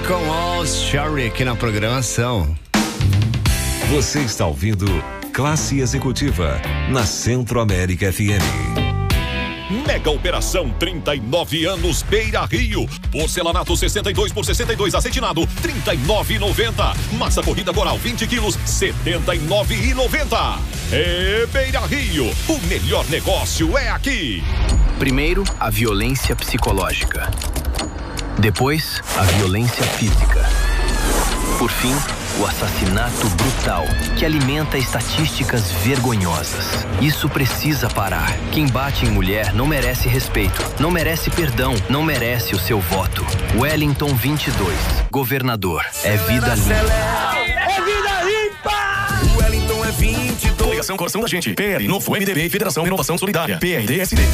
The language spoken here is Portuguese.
com Lost Cherry aqui na programação. Você está ouvindo Classe Executiva na Centro-América FM. Mega Operação 39 anos Beira Rio. Porcelanato 62 por 62 acetinado, R$39,90. Massa corrida coral 20 quilos, R$79,90. Beira Rio, o melhor negócio é aqui. Primeiro, a violência psicológica. Depois, a violência física. Por fim, o assassinato brutal, que alimenta estatísticas vergonhosas. Isso precisa parar. Quem bate em mulher não merece respeito, não merece perdão, não merece o seu voto. Wellington 22, governador. É vida limpa. É vida limpa! Wellington é 22. Coligação Coração da Gente. PL, Novo MDB e Federação Renovação Solidária. PRDSD.